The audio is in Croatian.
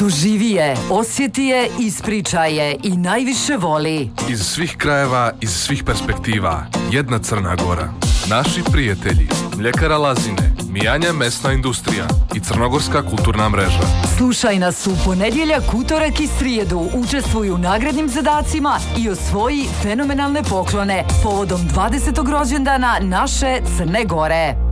Doživi je, osjeti je, ispričaj je i najviše voli. Iz svih krajeva, iz svih perspektiva. Jedna Crna Gora. Naši prijatelji. Mljekara Lazine, Mijanja mesna industrija i Crnogorska kulturna mreža. Slušaj nas u ponedjeljak, utorak i srijedu. Učestvuj u nagradnim zadacima i osvoji fenomenalne poklone povodom 20. rođendana naše Crne Gore.